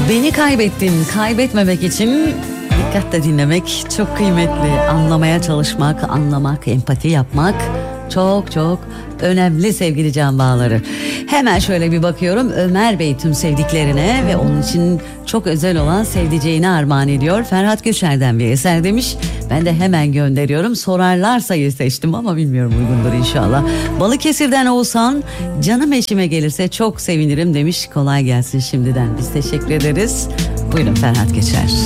Beni kaybettin, kaybetmemek için dikkatle dinlemek çok kıymetli. Anlamaya çalışmak, anlamak, empati yapmak çok çok önemli sevgili can bağları. Hemen şöyle bir bakıyorum. Ömer Bey tüm sevdiklerine ve onun için çok özel olan sevdiceğine armağan ediyor. Ferhat Göçer'den bir eser demiş. Ben de hemen gönderiyorum. Sorarlarsa'yı seçtim ama bilmiyorum, uygundur inşallah. Balıkesir'den Oğuzhan, canım eşime gelirse çok sevinirim demiş. Kolay gelsin şimdiden. Biz teşekkür ederiz. Buyurun Ferhat Göçer.